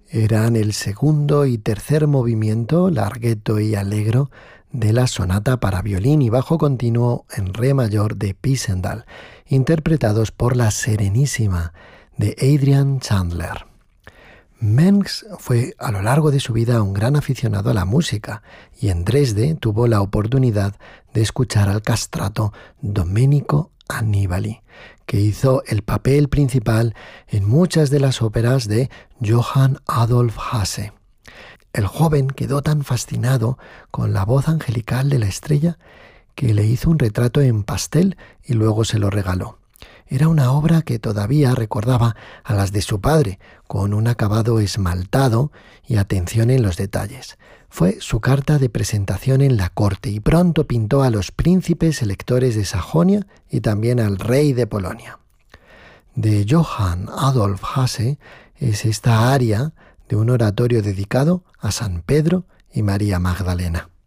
Eran el segundo y tercer movimiento, larghetto y allegro, de la sonata para violín y bajo continuo en re mayor de Pisendal, interpretados por la Serenísima de Adrian Chandler. Mengs fue a lo largo de su vida un gran aficionado a la música y en Dresde tuvo la oportunidad de escuchar al castrato Domenico Annibali, que hizo el papel principal en muchas de las óperas de Johann Adolf Hasse. El joven quedó tan fascinado con la voz angelical de la estrella que le hizo un retrato en pastel y luego se lo regaló. Era una obra que todavía recordaba a las de su padre, con un acabado esmaltado y atención en los detalles. Fue su carta de presentación en la corte y pronto pintó a los príncipes electores de Sajonia y también al rey de Polonia. De Johann Adolf Hasse es esta aria de un oratorio dedicado a San Pedro y María Magdalena.